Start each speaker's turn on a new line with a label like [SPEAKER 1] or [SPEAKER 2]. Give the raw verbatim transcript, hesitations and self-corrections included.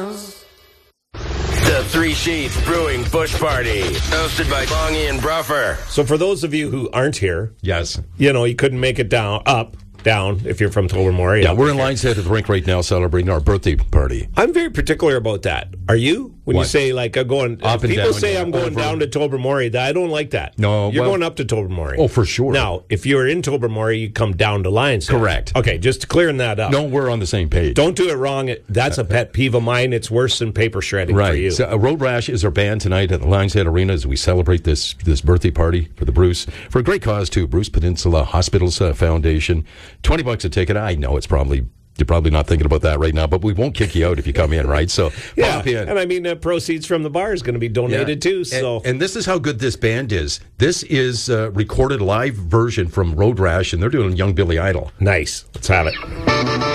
[SPEAKER 1] The Three Sheets Brewing Bush Party, hosted by Bongie and Bruffer.
[SPEAKER 2] So for those of you who aren't here,
[SPEAKER 3] yes,
[SPEAKER 2] you know, you couldn't make it down, up, down, if you're from Tobermory.
[SPEAKER 3] Yeah, we're in Lions Head at the rink right now celebrating our birthday party.
[SPEAKER 2] I'm very particular about that. Are you? When
[SPEAKER 3] What?
[SPEAKER 2] you say, like, I'm going,
[SPEAKER 3] Up and
[SPEAKER 2] people
[SPEAKER 3] down,
[SPEAKER 2] say
[SPEAKER 3] yeah.
[SPEAKER 2] I'm going
[SPEAKER 3] Over.
[SPEAKER 2] down to Tobermory, that I don't like that.
[SPEAKER 3] No,
[SPEAKER 2] You're
[SPEAKER 3] well-
[SPEAKER 2] going up to Tobermory.
[SPEAKER 3] Oh, for sure.
[SPEAKER 2] Now, if you're in Tobermory, you come down to Lions Head.
[SPEAKER 3] Correct.
[SPEAKER 2] Okay, just clearing that up.
[SPEAKER 3] No, we're on the same page.
[SPEAKER 2] Don't do it wrong. That's a pet peeve of mine. It's worse than paper shredding
[SPEAKER 3] Right.
[SPEAKER 2] for you.
[SPEAKER 3] So, uh, Road Rash is our band tonight at the Lions Head Arena as we celebrate this this birthday party for the Bruce, for a great cause, too. Bruce Peninsula Hospitals uh, Foundation. twenty bucks a ticket. I know it's probably, you're probably not thinking about that right now, but we won't kick you out if you come in, right? So,
[SPEAKER 2] yeah,
[SPEAKER 3] pop in.
[SPEAKER 2] and I mean, uh, proceeds from the bar is going to be donated,
[SPEAKER 3] Yeah.
[SPEAKER 2] too. So.
[SPEAKER 3] And, and this is how good this band is. This is a recorded live version from Road Rash, and they're doing Young Billy Idol.
[SPEAKER 2] Nice. Let's have it.